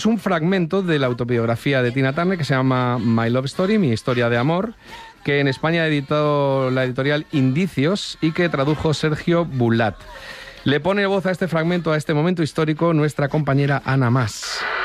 Es un fragmento de la autobiografía de Tina Turner que se llama My Love Story, mi historia de amor, que en España editó la editorial Indicios y que tradujo Sergio Bulat. Le pone voz a este fragmento, a este momento histórico, nuestra compañera Ana Mas.